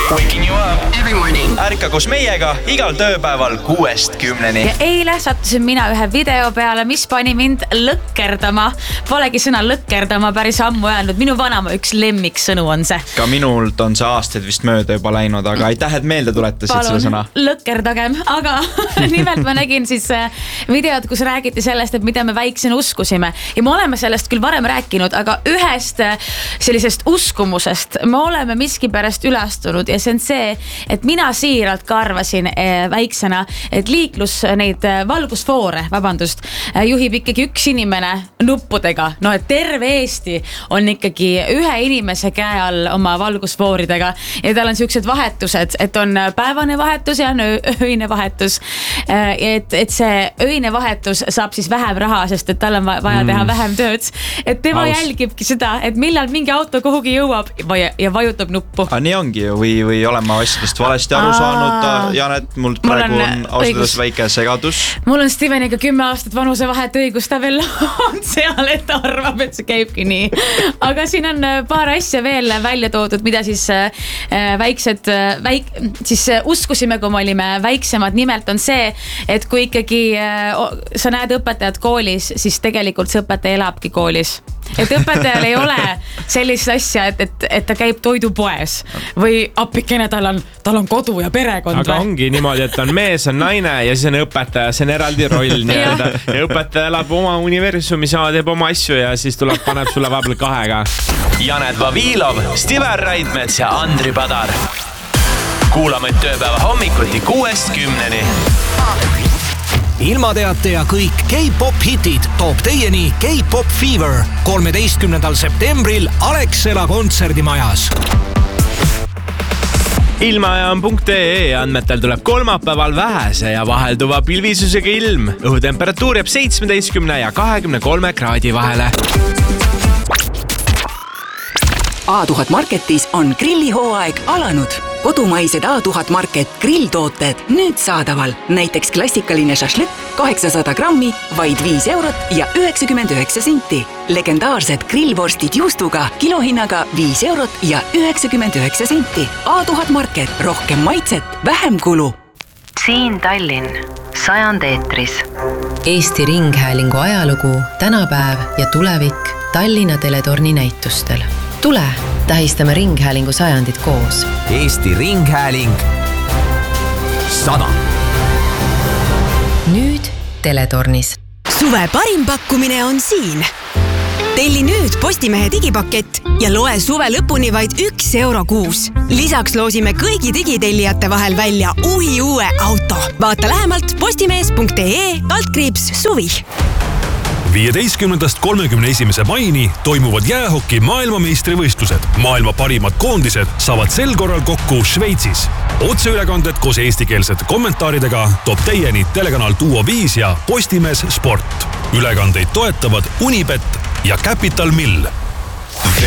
Waking you up every morning. Ärka koos meiega igal tööpäeval 6-10. Ja eile sattusin mina ühe video peale, mis pani mind lõkkerdama. Polegi sõna lõkkerdama päris ammu öelnud. Minu vanama üks lemmiksõnu on see. Ka minult on see aastaid vist mööda juba läinud, aga aitäh, et meelde tuletasid selle sõna. Lõkkerdagem, aga nimelt ma nägin siis videod, kus räägiti sellest, et mida me väiksena uskusime. Ja me oleme sellest küll varem rääkinud, aga ühest sellisest uskumusest me oleme miski pärast üle astunud ja see on see, et mina siiralt ka arvasin väiksena, et liiklus neid valgusfoore, juhib ikkagi üks inimene nuppudega. No et terve Eesti on ikkagi ühe inimese käe all oma valgusfooridega ja tal on siuksed vahetused, et on päevane vahetus ja öine vahetus. Et see öine vahetus saab siis vähem raha, sest et tal on vaja teha vähem tööd. Et tema jälgibki seda, et millal mingi auto kuhugi jõuab ja vajutab nuppu. Nii ongi ju, või olen ma asjadest valesti aru saanud, Janet, mul praegu on ausõdes väike segadus. Mul on Steveniga 10 aastat vanuse vahet õigus, ta veel on seal, et ta arvab, et see käibki nii. Aga siin on paar asja veel välja toodud, mida siis siis uskusime, kui me olime väiksemad. Nimelt on see, et kui ikkagi sa näed õpetajat koolis, siis tegelikult see õpetaja elabki koolis. Et õpetajal ei ole sellist asja, et ta käib toidupoes või appikene tal on kodu ja perekond. Aga ongi niimoodi, et on mees, on naine ja siis on õpetaja, see on eraldi roll nii-öelda. Ja õpetaja elab oma universumis, teeb oma asju ja siis paneb sulle vahepeal kahega. Janet Vavilov, Stiver Raidmets ja Andri Padar. Kuulame tööpäeva hommikuti 6-10. Ilmateate ja kõik K-pop hitid toob teieni K-pop Fever 13. septembril Alexela kontserdimajas. Ilmajaam.ee andmetel tuleb kolmapäeval vähese ja vahelduva pilvisusega ilm. Õhutemperatuur jääb 17 ja 23 kraadi vahele. A1000 Marketis on grillihooaeg alanud. Kodumaised A1000 Market grilltooted nüüd saadaval. Näiteks klassikaline šašlõkk 800 grammi, vaid 5 eurot ja 99 senti. Legendaarsed grillvorstid juustuga kilohinnaga 5 eurot ja 99 senti. A1000 Market, rohkem maitset, vähem kulu. Siin Tallinn, 100 eetris. Eesti Ringhäälingu ajalugu, tänapäev ja tulevik Tallinna Teletorni näitustel. Tule, tähistame Ringhäälingu 100 koos. Eesti Ringhääling 100. Nüüd Teletornis. Suve parim pakkumine on siin. Telli nüüd Postimehe digipakett ja loe suve lõpuni vaid 1 euro kuus. Lisaks loosime kõigi digitellijate vahel välja uue auto. Vaata lähemalt postimees.ee/suvi. 15. 31. maini toimuvad jäähoki maailmameistrivõistlused. Maailma parimad koondised saavad sel korral kokku Šveitsis. Otseülekanded koos eestikeelsete kommentaaridega toob teieni telekanal Duo 5 ja Postimees Sport. Ülekandeid toetavad Unibet ja Capital Mill.